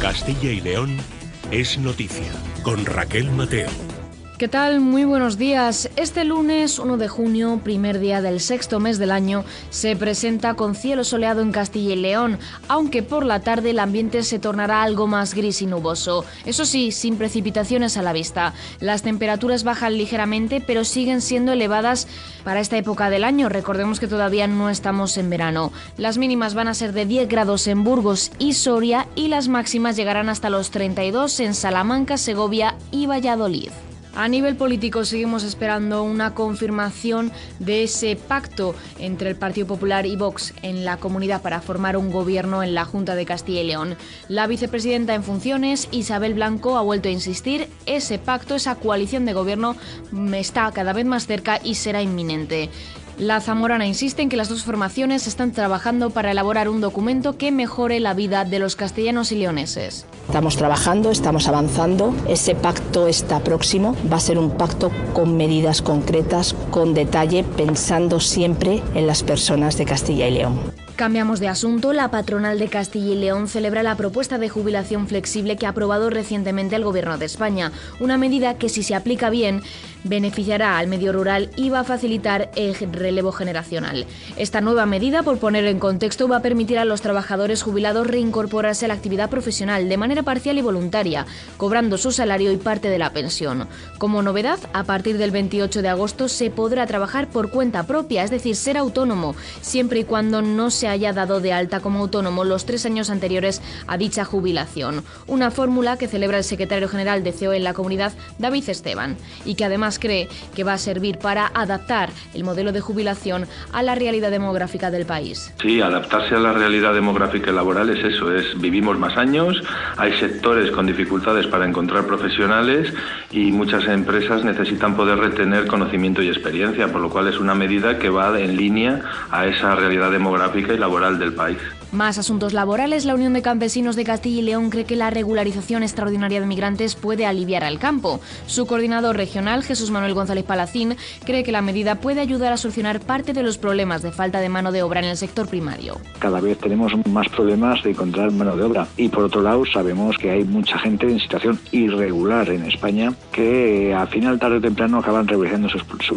Castilla y León es noticia, con Raquel Mateo. ¿Qué tal? Muy buenos días. Este lunes 1 de junio, primer día del sexto mes del año, se presenta con cielo soleado en Castilla y León, aunque por la tarde el ambiente se tornará algo más gris y nuboso. Eso sí, sin precipitaciones a la vista. Las temperaturas bajan ligeramente, pero siguen siendo elevadas para esta época del año. Recordemos que todavía no estamos en verano. Las mínimas van a ser de 10 grados en Burgos y Soria y las máximas llegarán hasta los 32 en Salamanca, Segovia y Valladolid. A nivel político seguimos esperando una confirmación de ese pacto entre el Partido Popular y Vox en la comunidad para formar un gobierno en la Junta de Castilla y León. La vicepresidenta en funciones, Isabel Blanco, ha vuelto a insistir, ese pacto, esa coalición de gobierno está cada vez más cerca y será inminente. La zamorana insiste en que las dos formaciones están trabajando para elaborar un documento que mejore la vida de los castellanos y leoneses. Estamos trabajando, estamos avanzando, ese pacto está próximo, va a ser un pacto con medidas concretas, con detalle, pensando siempre en las personas de Castilla y León. Cambiamos de asunto. La patronal de Castilla y León celebra la propuesta de jubilación flexible que ha aprobado recientemente el Gobierno de España. Una medida que, si se aplica bien, beneficiará al medio rural y va a facilitar el relevo generacional. Esta nueva medida, por poner en contexto, va a permitir a los trabajadores jubilados reincorporarse a la actividad profesional de manera parcial y voluntaria, cobrando su salario y parte de la pensión. Como novedad, a partir del 28 de agosto se podrá trabajar por cuenta propia, es decir, ser autónomo, siempre y cuando no se haya dado de alta como autónomo los 3 años anteriores a dicha jubilación. Una fórmula que celebra el secretario general de COE en la comunidad, David Esteban, y que además cree que va a servir para adaptar el modelo de jubilación a la realidad demográfica del país. Sí, adaptarse a la realidad demográfica y laboral es eso, vivimos más años, hay sectores con dificultades para encontrar profesionales y muchas empresas necesitan poder retener conocimiento y experiencia, por lo cual es una medida que va en línea a esa realidad demográfica y laboral del país. Más asuntos laborales. La Unión de Campesinos de Castilla y León cree que la regularización extraordinaria de migrantes puede aliviar al campo. Su coordinador regional, Jesús Manuel González Palacín, cree que la medida puede ayudar a solucionar parte de los problemas de falta de mano de obra en el sector primario. Cada vez tenemos más problemas de encontrar mano de obra y, por otro lado, sabemos que hay mucha gente en situación irregular en España que al final, tarde o temprano, acaban regularizando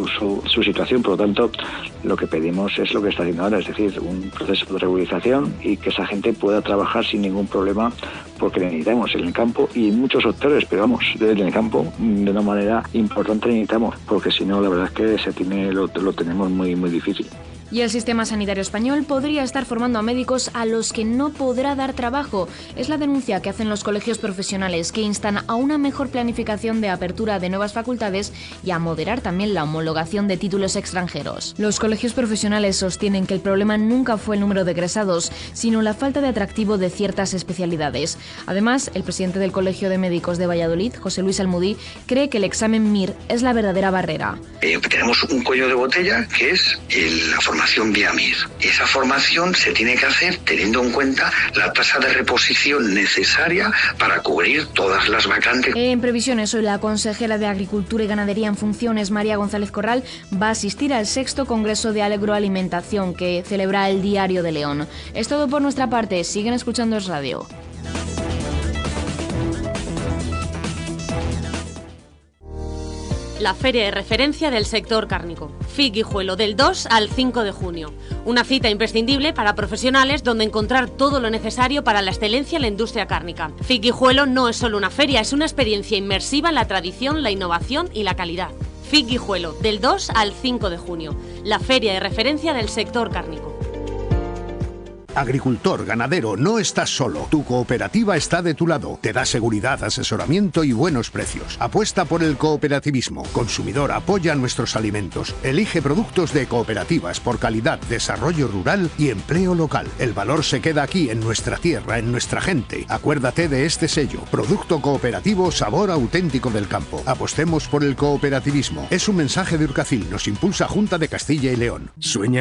su situación. Por lo tanto, lo que pedimos es lo que está haciendo ahora, es decir, un proceso de regularización y que esa gente pueda trabajar sin ningún problema, porque necesitamos en el campo y en muchos sectores, pero vamos, en el campo de una manera importante necesitamos, porque si no, la verdad es que lo tenemos muy difícil. Y el sistema sanitario español podría estar formando a médicos a los que no podrá dar trabajo. Es la denuncia que hacen los colegios profesionales, que instan a una mejor planificación de apertura de nuevas facultades y a moderar también la homologación de títulos extranjeros. Los colegios profesionales sostienen que el problema nunca fue el número de egresados, sino la falta de atractivo de ciertas especialidades. Además, el presidente del Colegio de Médicos de Valladolid, José Luis Almudí, cree que el examen MIR es la verdadera barrera. Tenemos un cuello de botella que es la formación vía MIR. Esa formación se tiene que hacer teniendo en cuenta la tasa de reposición necesaria para cubrir todas las vacantes. En previsiones, hoy la consejera de Agricultura y Ganadería en funciones, María González Corral, va a asistir al 6º Congreso de Agroalimentación que celebra el Diario de León. Es todo por nuestra parte. Siguen escuchando Es Radio. La feria de referencia del sector cárnico. FIC Guijuelo, del 2 al 5 de junio. Una cita imprescindible para profesionales donde encontrar todo lo necesario para la excelencia en la industria cárnica. FIC Guijuelo no es solo una feria, es una experiencia inmersiva en la tradición, la innovación y la calidad. FIC Guijuelo, del 2 al 5 de junio. La feria de referencia del sector cárnico. Agricultor, ganadero, no estás solo. Tu cooperativa está de tu lado. Te da seguridad, asesoramiento y buenos precios. Apuesta por el cooperativismo. Consumidor, apoya nuestros alimentos. Elige productos de cooperativas por calidad, desarrollo rural y empleo local. El valor se queda aquí, en nuestra tierra, en nuestra gente. Acuérdate de este sello. Producto cooperativo, sabor auténtico del campo. Apostemos por el cooperativismo. Es un mensaje de Urcacil. Nos impulsa Junta de Castilla y León. Sueña